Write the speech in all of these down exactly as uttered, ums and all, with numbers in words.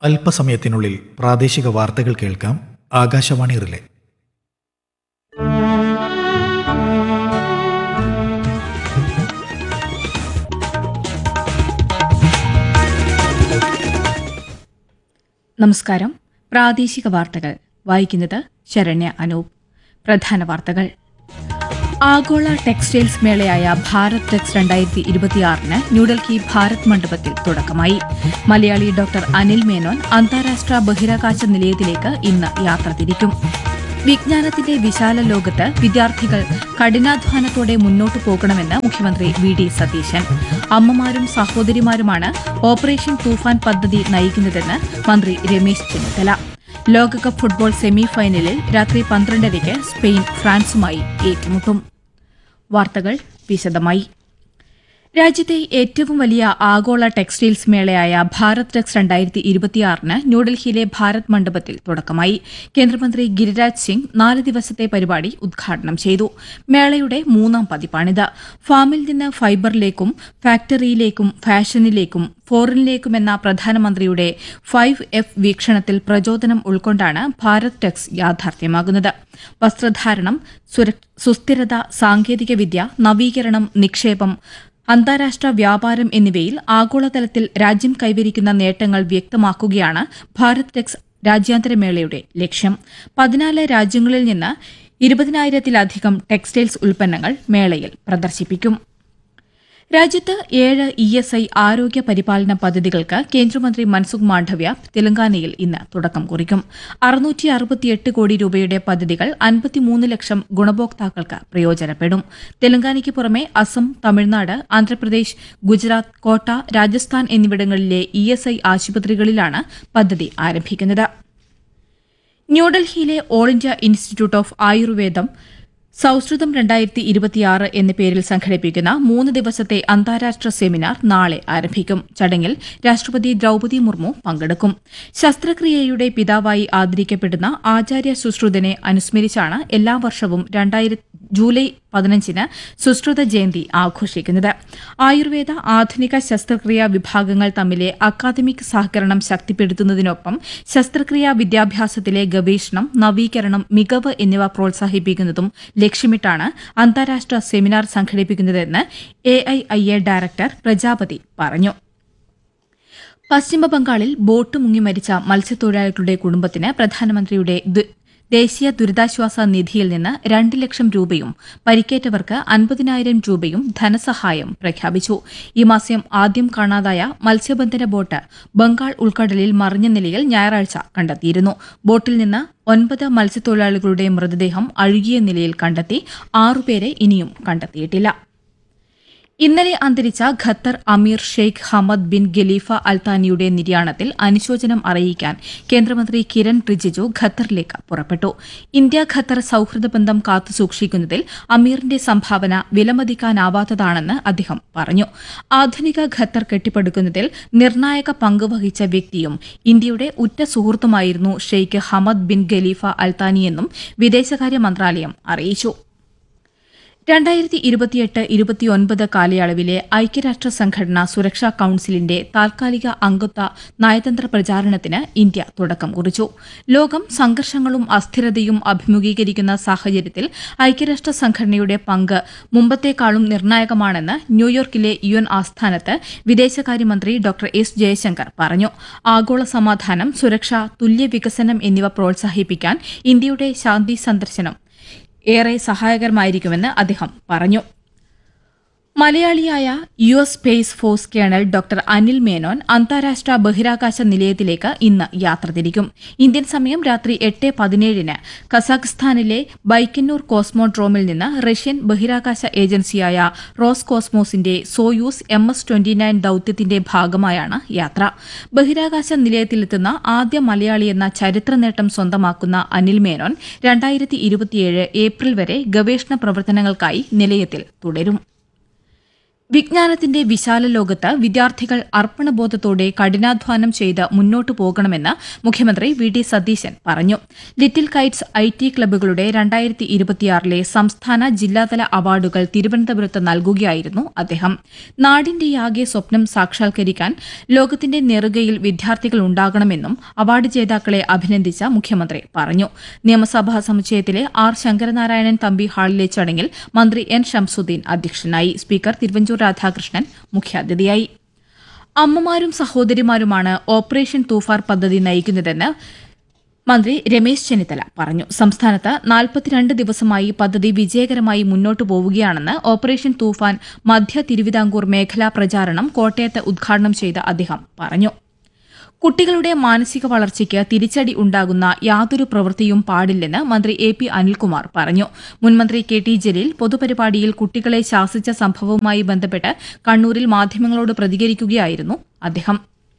അല്പസമയത്തിനുള്ളിൽ പ്രാദേശിക വാർത്തകൾ കേൾക്കാം. ആകാശവാണി റിലേ. നമസ്കാരം. പ്രാദേശിക വാർത്തകൾ വായിക്കുന്നത് ശരണ്യ അനൂപ്. പ്രധാന വാർത്തകൾ. ആഗോള ടെക്സ്റ്റൈൽസ് മേളയായ ഭാരത് ടെക്സ് രണ്ടായിരത്തി ഇരുപത്തിയാറിന് ന്യൂഡൽഹി ഭാരത് മണ്ഡപത്തിൽ തുടക്കമായി. മലയാളി ഡോക്ടർ അനിൽ മേനോൻ അന്താരാഷ്ട്ര ബഹിരാകാശ നിലയത്തിലേക്ക് ഇന്ന് യാത്ര തിരിക്കും. വിജ്ഞാനത്തിന്റെ വിശാല ലോകത്ത് വിദ്യാർത്ഥികൾ കഠിനാധ്വാനത്തോടെ മുന്നോട്ടു പോകണമെന്ന് മുഖ്യമന്ത്രി വി ഡി സതീശൻ. അമ്മമാരും സഹോദരിമാരുമാണ് ഓപ്പറേഷൻ തൂഫാൻ പദ്ധതി നയിക്കുന്നതെന്ന് മന്ത്രി രമേശ് ചെന്നിത്തല. ലോകകപ്പ് ഫുട്ബോൾ സെമി ഫൈനലിൽ രാത്രി പന്ത്രണ്ടരയ്ക്ക് സ്പെയിൻ ഫ്രാൻസുമായി ഏറ്റുമുട്ടും. വാർത്തകൾ വിശദമായി. രാജ്യത്തെ ഏറ്റവും വലിയ ആഗോള ടെക്സ്റ്റൈൽസ് മേളയായ ഭാരത് ടെക്സ് രണ്ടായിരത്തി ഇരുപത്തിയാറിന് ന്യൂഡൽഹിയിലെ ഭാരത് മണ്ഡപത്തിൽ തുടക്കമായി. കേന്ദ്രമന്ത്രി ഗിരിരാജ് സിംഗ് നാല് ദിവസത്തെ പരിപാടി ഉദ്ഘാടനം ചെയ്തു. മേളയുടെ മൂന്നാം പതിപ്പാണിത്. ഫാമിൽ നിന്ന് ഫൈബറിലേക്കും ഫാക്ടറിയിലേക്കും ഫാഷനിലേക്കും ഫോറിനിലേക്കുമെന്ന പ്രധാനമന്ത്രിയുടെ ഫൈവ് എഫ് വീക്ഷണത്തിൽ പ്രചോദനം ഉൾക്കൊണ്ടാണ് ഭാരത് ടെക്സ് യാഥാർത്ഥ്യമാകുന്നത്. വസ്ത്രധാരണം, സുസ്ഥിരത, സാങ്കേതികവിദ്യ, നവീകരണം, നിക്ഷേപം, അന്താരാഷ്ട്ര വ്യാപാരം എന്നിവയിൽ ആഗോളതലത്തിൽ രാജ്യം കൈവരിക്കുന്ന നേട്ടങ്ങൾ വ്യക്തമാക്കുകയാണ് ഭാരത് ടെക്സ് രാജ്യാന്തരമേളയുടെ ലക്ഷ്യം. പതിനാല് രാജ്യങ്ങളിൽ നിന്ന് ഇരുപതിനായിരത്തിലധികം ടെക്സ്റ്റൈൽസ് ഉൽപ്പന്നങ്ങൾ മേളയിൽ പ്രദർശിപ്പിക്കും. രാജ്യത്ത് ഏഴ് ഇ എസ് ഐ ആരോഗ്യ പരിപാലന പദ്ധതികൾക്ക് കേന്ദ്രമന്ത്രി മൻസുഖ് മാണ്ഡവ്യ തെലങ്കാനയിൽ ഇന്ന് തുടക്കം കുറിക്കും. അറുന്നൂറ്റി അറുപത്തിയെട്ട് കോടി രൂപയുടെ പദ്ധതികൾ അൻപത്തിമൂന്ന് ലക്ഷം ഗുണഭോക്താക്കൾക്ക് പ്രയോജനപ്പെടും. തെലങ്കാനയ്ക്ക് പുറമെ അസം, തമിഴ്നാട്, ആന്ധ്രാപ്രദേശ്, ഗുജറാത്ത്, കോട്ട, രാജസ്ഥാൻ എന്നിവിടങ്ങളിലെ ഇ എസ് ഐ ആശുപത്രികളിലാണ് പദ്ധതി ആരംഭിക്കുന്നത്. ന്യൂഡൽഹിയിലെ ഓൾ ഇന്ത്യ ഇൻസ്റ്റിറ്റ്യൂട്ട് ഓഫ് ആയുർവേദം സൌഹൃദം രണ്ടായിരത്തി ഇരുപത്തിയാറ് എന്ന പേരിൽ സംഘടിപ്പിക്കുന്ന മൂന്ന് ദിവസത്തെ അന്താരാഷ്ട്ര സെമിനാർ നാളെ ആരംഭിക്കും. ചടങ്ങിൽ രാഷ്ട്രപതി ദ്രൌപദി മുർമു പങ്കെടുക്കും. ശസ്ത്രക്രിയയുടെ പിതാവായി ആദരിക്കപ്പെടുന്ന ആചാര്യ സുശ്രുതനെ അനുസ്മരിച്ചാണ് എല്ലാ വർഷവും ജൂലൈ പതിനഞ്ചിന് സുശ്രുത ജയന്തി ആഘോഷിക്കുന്നത്. ആയുർവേദ, ആധുനിക ശസ്ത്രക്രിയാ വിഭാഗങ്ങൾ തമ്മിലെ അക്കാദമിക് സഹകരണം ശക്തിപ്പെടുത്തുന്നതിനൊപ്പം ശസ്ത്രക്രിയാ വിദ്യാഭ്യാസത്തിലെ ഗവേഷണം, നവീകരണം, മികവ് എന്നിവ പ്രോത്സാഹിപ്പിക്കുന്നതും ലക്ഷ്യമിട്ടാണ് അന്താരാഷ്ട്ര seminar സംഘടിപ്പിക്കുന്നതെന്ന് A I I A director Prajapati പറഞ്ഞു. പശ്ചിമബംഗാളിൽ ബോട്ട് മുങ്ങി മരിച്ച മത്സ്യത്തൊഴിലാളികളുടെ കുടുംബത്തിന് പ്രധാനമന്ത്രിയുടെ ദേശീയ ദുരിതാശ്വാസ നിധിയിൽ നിന്ന് രണ്ട് ലക്ഷം രൂപയും പരിക്കേറ്റവർക്ക് അൻപതിനായിരം രൂപയും ധനസഹായം പ്രഖ്യാപിച്ചു. ഈ മാസം ആദ്യം കാണാതായ മത്സ്യബന്ധന ബോട്ട് ബംഗാൾ ഉൾക്കടലിൽ മറിഞ്ഞ നിലയിൽ ഞായറാഴ്ച കണ്ടെത്തിയിരുന്നു. ബോട്ടിൽ നിന്ന് ഒൻപത് മത്സ്യത്തൊഴിലാളികളുടെ മൃതദേഹം അഴുകിയ നിലയിൽ കണ്ടെത്തി. ആറുപേരെ ഇനിയും കണ്ടെത്തിയിട്ടില്ല. ഇന്നലെ അന്തരിച്ച ഖത്തർ അമീർ ഷെയ്ഖ് ഹമദ് ബിൻ ഖലീഫ അൽത്താനിയുടെ നിര്യാണത്തിൽ അനുശോചനം അറിയിക്കാൻ കേന്ദ്രമന്ത്രി കിരൺ റിജിജു ഖത്തറിലേക്ക് പുറപ്പെട്ടു. ഇന്ത്യ ഖത്തർ സൌഹൃദ ബന്ധം കാത്തുസൂക്ഷിക്കുന്നതിൽ അമീറിന്റെ സംഭാവന വിലമതിക്കാനാവാത്തതാണെന്ന് അദ്ദേഹം പറഞ്ഞു. ആധുനിക ഖത്തർ കെട്ടിപ്പടുക്കുന്നതിൽ നിർണായക പങ്ക് വഹിച്ച വ്യക്തിയും ഇന്ത്യയുടെ ഉറ്റ സുഹൃത്തുമായിരുന്നു ഷെയ്ഖ് ഹമദ് ബിൻ ഖലീഫ അൽത്താനിയെന്നും വിദേശകാര്യ മന്ത്രാലയം അറിയിച്ചു. രണ്ടായിരത്തി ഇരുപത്തിയെട്ട് ഇരുപത്തിയൊൻപത് കാലയളവിലെ ഐക്യരാഷ്ട്ര സംഘടന സുരക്ഷാ കൌൺസിലിന്റെ താൽക്കാലിക അംഗത്വ നയതന്ത്ര പ്രചാരണത്തിന് ഇന്ത്യ തുടക്കം കുറിച്ചു. ലോകം സംഘർഷങ്ങളും അസ്ഥിരതയും അഭിമുഖീകരിക്കുന്ന സാഹചര്യത്തിൽ ഐക്യരാഷ്ട്ര സംഘടനയുടെ പങ്ക് മുമ്പത്തേക്കാളും നിർണായകമാണെന്ന് ന്യൂയോർക്കിലെ യു എൻ ആസ്ഥാനത്ത് വിദേശകാര്യമന്ത്രി ഡോക്ടർ എസ് ജയശങ്കർ പറഞ്ഞു. ആഗോള സമാധാനം, സുരക്ഷ, തുല്യ വികസനം എന്നിവ പ്രോത്സാഹിപ്പിക്കാൻ ഇന്ത്യയുടെ ശാന്തി സന്ദർശനം ഏറെ സഹായകരമായിരിക്കുമെന്ന് അദ്ദേഹം പറഞ്ഞു. മലയാളിയായ U S space force colonel doctor Anil Menon അന്താരാഷ്ട്ര ബഹിരാകാശ നിലയത്തിലേക്ക് ഇന്ന് യാത്ര തിരിക്കും. ഇന്ത്യൻ സമയം രാത്രി എട്ട് പതിനേഴിന് കസാഖ്സ്ഥാനിലെ ബൈക്കന്നൂർ കോസ്മോഡ്രോമിൽ നിന്ന് റഷ്യൻ ബഹിരാകാശ ഏജൻസിയായ റോസ്കോസ്മോസിന്റെ Soyuz M S twenty nine ദൌത്യത്തിന്റെ ഭാഗമായാണ് യാത്ര. ബഹിരാകാശ നിലയത്തിലെത്തുന്ന ആദ്യ മലയാളിയെന്ന ചരിത്ര നേട്ടം സ്വന്തമാക്കുന്ന അനിൽ മേനോൻ രണ്ടായിരത്തി ഇരുപത്തിയേഴ് ഏപ്രിൽ വരെ ഗവേഷണ പ്രവർത്തനങ്ങൾക്കായി നിലയത്തിൽ തുടരും. വിജ്ഞാനത്തിന്റെ വിശാല ലോകത്ത് വിദ്യാർത്ഥികൾ അർപ്പണബോധത്തോടെ കഠിനാധ്വാനം ചെയ്ത് മുന്നോട്ടു പോകണമെന്ന് മുഖ്യമന്ത്രി വി ഡി സതീശൻ പറഞ്ഞു. ലിറ്റിൽ കൈറ്റ്സ് ഐ ടി ക്ലബ്ബുകളുടെ രണ്ടായിരത്തി ഇരുപത്തിയാറിലെ സംസ്ഥാന ജില്ലാതല അവാർഡുകൾ തിരുവനന്തപുരത്ത് നൽകുകയായിരുന്നു അദ്ദേഹം. നാടിന്റെയാകെ സ്വപ്നം സാക്ഷാത്കരിക്കാൻ ലോകത്തിന്റെ നെറുകയിൽ വിദ്യാർത്ഥികൾ ഉണ്ടാകണമെന്നും അവാർഡ് ജേതാക്കളെ അഭിനന്ദിച്ച മുഖ്യമന്ത്രി പറഞ്ഞു. നിയമസഭാ സമുച്ചയത്തിലെ ആർ ശങ്കരനാരായണൻ തമ്പി ഹാളിലെ ചടങ്ങിൽ മന്ത്രി എൻ ശംസുദ്ദീൻ അധ്യക്ഷനായി. സ്പീക്കർ തിരുവഞ്ചൂർ രാധാകൃഷ്ണൻ മുഖ്യാതിഥിയായി. അമ്മമാരും സഹോദരിമാരുമാണ് ഓപ്പറേഷൻ തൂഫാർ പദ്ധതി നയിക്കുന്നതെന്ന് മന്ത്രി രമേശ് ചെന്നിത്തല പറഞ്ഞു. സംസ്ഥാനത്ത് നാൽപ്പത്തിരണ്ട് ദിവസമായി പദ്ധതി വിജയകരമായി മുന്നോട്ടു പോവുകയാണെന്ന് ഓപ്പറേഷൻ തൂഫാൻ മധ്യ തിരുവിതാംകൂർ മേഖലാ പ്രചാരണം കോട്ടയത്ത് ഉദ്ഘാടനം ചെയ്ത അദ്ദേഹം പറഞ്ഞു. കുട്ടികളുടെ മാനസിക വളർച്ചയ്ക്ക് തിരിച്ചടി ഉണ്ടാകുന്ന യാതൊരു പ്രവൃത്തിയും പാടില്ലെന്ന് മന്ത്രി എ പി അനിൽകുമാർ പറഞ്ഞു. മുൻമന്ത്രി കെ ടി ജലീൽ പൊതുപരിപാടിയിൽ കുട്ടികളെ ശാസിച്ച സംഭവവുമായി ബന്ധപ്പെട്ട് കണ്ണൂരിൽ മാധ്യമങ്ങളോട് പ്രതികരിക്കുകയായിരുന്നു അദ്ദേഹം.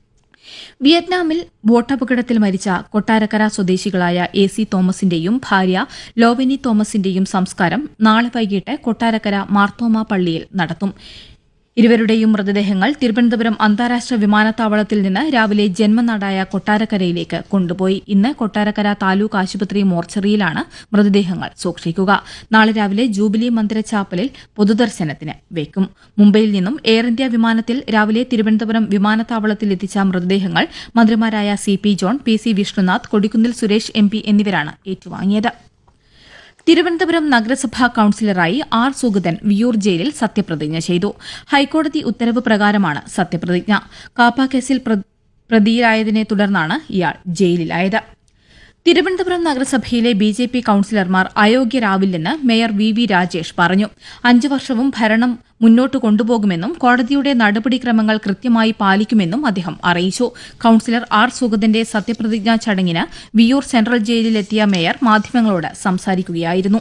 വിയറ്റ്നാമിൽ ബോട്ടപകടത്തിൽ മരിച്ച കൊട്ടാരക്കര സ്വദേശികളായ എ സി തോമസിന്റെയും ഭാര്യ ലോവനി തോമസിന്റെയും സംസ്കാരം നാളെ വൈകിട്ട് കൊട്ടാരക്കര മാർത്തോമ പള്ളിയിൽ നടത്തും. ഇരുവരുടെയും മൃതദേഹങ്ങൾ തിരുവനന്തപുരം അന്താരാഷ്ട്ര വിമാനത്താവളത്തിൽ നിന്ന് രാവിലെ ജന്മനാടായ കൊട്ടാരക്കരയിലേക്ക് കൊണ്ടുപോയി. ഇന്ന് കൊട്ടാരക്കര താലൂക്ക് ആശുപത്രി മോർച്ചറിയിലാണ് മൃതദേഹങ്ങൾ സൂക്ഷിക്കുക. നാളെ രാവിലെ ജൂബിലി മന്ദിര ചാപ്പലിൽ പൊതുദർശനത്തിന് വയ്ക്കും. മുംബൈയിൽ നിന്നും എയർ ഇന്ത്യ വിമാനത്തിൽ രാവിലെ തിരുവനന്തപുരം വിമാനത്താവളത്തിൽ എത്തിച്ച മൃതദേഹങ്ങൾ മന്ത്രിമാരായ C P John, P C Vishnunath, Kodikunnil Suresh M P എന്നിവരാണ് ഏറ്റുവാങ്ങിയത്. തിരുവനന്തപുരം നഗരസഭാ കൌൺസിലറായി ആർ സുഗതൻ വിയൂർ ജയിലിൽ സത്യപ്രതിജ്ഞ ചെയ്തു. ഹൈക്കോടതി ഉത്തരവ് പ്രകാരമാണ് സത്യപ്രതിജ്ഞ. കാപ്പ കേസിൽ പ്രതിയായതിനെ തുടർന്നാണ് ഇയാൾ ജയിലിലായത്. തിരുവനന്തപുരം നഗരസഭയിലെ B J P കൌൺസിലർമാർ അയോഗ്യരാവില്ലെന്ന് mayor V V Rajesh പറഞ്ഞു. അഞ്ചു വർഷവും ഭരണം മുന്നോട്ട് കൊണ്ടുപോകുമെന്നും കോടതിയുടെ നടപടിക്രമങ്ങൾ കൃത്യമായി പാലിക്കുമെന്നും അദ്ദേഹം അറിയിച്ചു. കൌൺസിലർ ആർ സുഗതന്റെ സത്യപ്രതിജ്ഞാ ചടങ്ങിന് വിയൂർ സെൻട്രൽ ജയിലിലെത്തിയ മേയർ മാധ്യമങ്ങളോട് സംസാരിക്കുകയായിരുന്നു.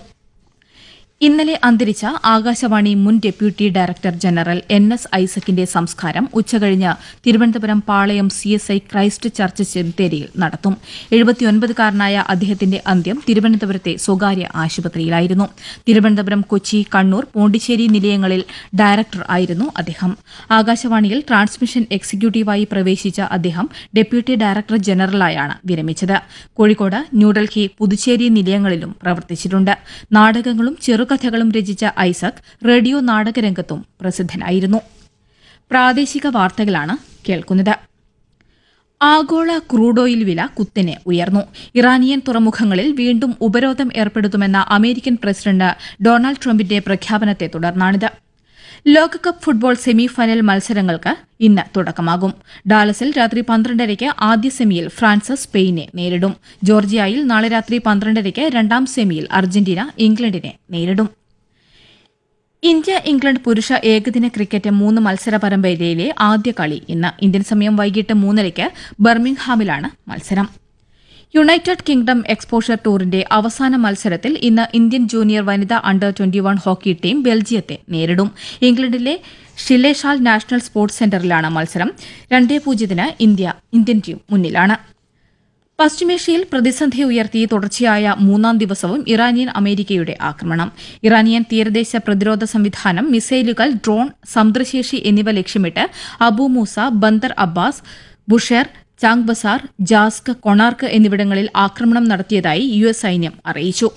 ഇന്നലെ അന്തരിച്ച ആകാശവാണി മുൻ deputy director general N S ഐസക്കിന്റെ സംസ്കാരം ഉച്ചകഴിഞ്ഞ് Thiruvananthapuram Palayam C S I Christ church സെമിത്തേരിയിൽ നടത്തും. എഴുപത്തിയൊൻപതുകാരനായ അദ്ദേഹത്തിന്റെ അന്ത്യം തിരുവനന്തപുരത്തെ സ്വകാര്യ ആശുപത്രിയിലായിരുന്നു. തിരുവനന്തപുരം, കൊച്ചി, കണ്ണൂർ, പോണ്ടിച്ചേരി നിലയങ്ങളിൽ ഡയറക്ടർ ആയിരുന്നു അദ്ദേഹം. ആകാശവാണിയിൽ ട്രാൻസ്മിഷൻ എക്സിക്യൂട്ടീവായി പ്രവേശിച്ച അദ്ദേഹം ഡെപ്യൂട്ടി ഡയറക്ടർ ജനറലായാണ് വിരമിച്ചത്. കോഴിക്കോട്, ന്യൂഡൽഹി, പുതുച്ചേരി നിലയങ്ങളിലും പ്രവർത്തിച്ചിട്ടുണ്ട്. നാടകങ്ങളും ചെറു കഥകളും രചിച്ച ഐസക് റേഡിയോ നാടകരംഗത്തും പ്രസിദ്ധനായിരുന്നു. പ്രാദേശിക വാർത്തകളാണ് കേൾക്കുന്നത്. ആഗോള ക്രൂഡ് ഓയിൽ വില കുത്തനെ ഉയർന്നു. ഇറാനിയൻ തുറമുഖങ്ങളിൽ വീണ്ടും ഉപരോധം ഏർപ്പെടുത്തുമെന്ന അമേരിക്കൻ പ്രസിഡന്റ് ഡൊണാൾഡ് ട്രംപിന്റെ പ്രഖ്യാപനത്തെ തുടർന്നാണിത്. ലോകകപ്പ് ഫുട്ബോൾ സെമി ഫൈനൽ മത്സരങ്ങൾക്ക് ഇന്ന് തുടക്കമാകും. ഡാലസിൽ രാത്രി പന്ത്രണ്ടരയ്ക്ക് ആദ്യ സെമിയിൽ ഫ്രാൻസ് സ്പെയിനെ നേരിടും. ജോർജിയയിൽ നാളെ രാത്രി പന്ത്രണ്ടരയ്ക്ക് രണ്ടാം സെമിയിൽ അർജന്റീന ഇംഗ്ലണ്ടിനെ നേരിടും. ഇന്ത്യ ഇംഗ്ലണ്ട് പുരുഷ ഏകദിന ക്രിക്കറ്റ് മൂന്ന് മത്സര പരമ്പരയിലെ ആദ്യ കളി ഇന്ന്. ഇന്ത്യൻ സമയം വൈകിട്ട് മൂന്നരയ്ക്ക് ബർമിംഗ്ഹാമിലാണ് മത്സരം. യുണൈറ്റഡ് കിങ്ഡം എക്സ്പോഷർ ടൂറിന്റെ അവസാന മത്സരത്തിൽ ഇന്ന് ഇന്ത്യൻ ജൂനിയർ വനിതാ under twenty one hockey team ബെൽജിയത്തെ നേരിടും. ഇംഗ്ലണ്ടിലെ ഷിലേഷാൽ നാഷണൽ സ്പോർട്സ് സെന്ററിലാണ് മത്സരം. രണ്ടേ പൂജ്യത്തിന് ഇന്ത്യ ഇന്ത്യൻ ടീം മുന്നിലാണ്. പശ്ചിമേഷ്യയിൽ പ്രതിസന്ധി ഉയർത്തി തുടർച്ചയായ മൂന്നാം ദിവസവും ഇറാനിയൻ അമേരിക്കയുടെ ആക്രമണം. ഇറാനിയൻ തീരദേശ പ്രതിരോധ സംവിധാനം, മിസൈലുകൾ, ഡ്രോൺ, സമുദ്രശേഷി എന്നിവ ലക്ഷ്യമിട്ട് Abu Musa, Bandar Abbas, Bushehr, Chang Bazar, Jask, Konark എന്നിവിടങ്ങളിൽ ആക്രമണം നടത്തിയതായി യു എസ് സൈന്യം അറിയിച്ചു.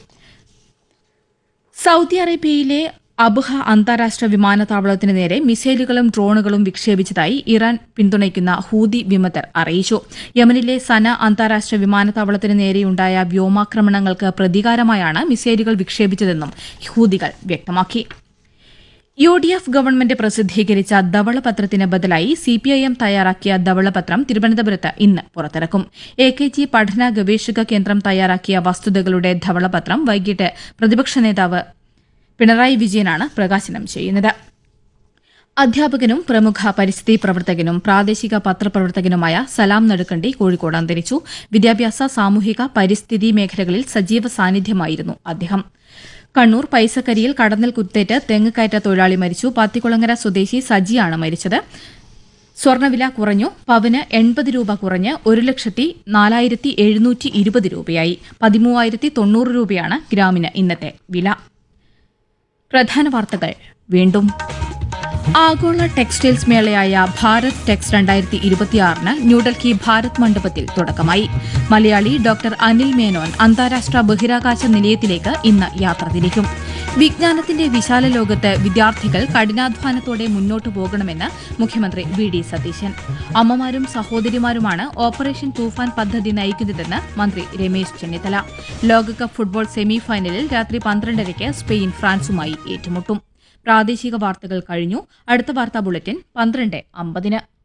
സൌദി അറേബ്യയിലെ അബ്ഹ അന്താരാഷ്ട്ര വിമാനത്താവളത്തിന് നേരെ മിസൈലുകളും ഡ്രോണുകളും വിക്ഷേപിച്ചതായി ഇറാൻ പിന്തുണയ്ക്കുന്ന ഹൂതി വിമതർ അറിയിച്ചു. യമനിലെ സന അന്താരാഷ്ട്ര വിമാനത്താവളത്തിന് നേരെയുണ്ടായ വ്യോമാക്രമണങ്ങൾക്ക് പ്രതികാരമായാണ് മിസൈലുകൾ വിക്ഷേപിച്ചതെന്നും ഹൂതികൾ വ്യക്തമാക്കി. യു ഡി എഫ് ഗവൺമെന്റ് പ്രസിദ്ധീകരിച്ച ധവളപത്രത്തിന് ബദലായി സിപിഐഎം തയ്യാറാക്കിയ ധവളപത്രം തിരുവനന്തപുരത്ത് ഇന്ന് പുറത്തിറക്കും. എ കെ ജി പഠന ഗവേഷക കേന്ദ്രം തയ്യാറാക്കിയ വസ്തുതകളുടെ ധവളപത്രം വൈകിട്ട് പ്രതിപക്ഷ നേതാവ് പിണറായി വിജയനാണ് പ്രകാശനം ചെയ്യുന്നത്. അധ്യാപകനും പ്രമുഖ പരിസ്ഥിതി പ്രവർത്തകനും പ്രാദേശിക പത്രപ്രവർത്തകനുമായ സലാം നടുക്കണ്ടി കോഴിക്കോട് അന്തരിച്ചു. വിദ്യാഭ്യാസ, സാമൂഹിക, പരിസ്ഥിതി മേഖലകളിൽ സജീവ സാന്നിധ്യമായിരുന്നു അദ്ദേഹം. കണ്ണൂർ പൈസക്കരിയിൽ കടന്നൽ കുത്തേറ്റ് തെങ്ങ് കയറ്റ തൊഴിലാളി മരിച്ചു. പാത്തിക്കുളങ്ങര സ്വദേശി സജിയാണ് മരിച്ചത്. സ്വർണ്ണവില കുറഞ്ഞു. പവന് എൺപത് രൂപ കുറഞ്ഞ് ഒരു ലക്ഷത്തി നാലായിരത്തി എഴുന്നൂറ്റി ഇരുപത് രൂപയായി. പതിമൂവായിരത്തി തൊണ്ണൂറ് രൂപയാണ് ഗ്രാമിന് ഇന്നത്തെ വില. പ്രധാന വാർത്തകൾ വീണ്ടും. ആഗോള ടെക്സ്റ്റൈൽസ് മേളയായ ഭാരത് ടെക്സ് രണ്ടായിരത്തി ഇരുപത്തിയാറിന് ന്യൂഡൽഹി ഭാരത് മണ്ഡപത്തിൽ തുടക്കമായി. മലയാളി ഡോക്ടർ അനിൽ മേനോൻ അന്താരാഷ്ട്ര ബഹിരാകാശ നിലയത്തിലേക്ക് ഇന്ന് യാത്ര തിരിക്കും. വിജ്ഞാനത്തിന്റെ വിശാല ലോകത്ത് വിദ്യാർത്ഥികൾ കഠിനാധ്വാനത്തോടെ മുന്നോട്ടു പോകണമെന്ന് മുഖ്യമന്ത്രി വി ഡി സതീശൻ. അമ്മമാരും സഹോദരിമാരുമാണ് ഓപ്പറേഷൻ തൂഫാൻ പദ്ധതി നയിക്കുന്നതെന്ന് മന്ത്രി രമേശ് ചെന്നിത്തല. ലോകകപ്പ് ഫുട്ബോൾ സെമി ഫൈനലിൽ രാത്രി പന്ത്രണ്ടരയ്ക്ക് സ്പെയിൻ ഫ്രാൻസുമായി ഏറ്റുമുട്ടും. പ്രാദേശിക വാർത്തകൾ കഴിഞ്ഞു. അടുത്ത വാർത്താ ബുള്ളറ്റിൻ പന്ത്രണ്ട് അമ്പതിന്.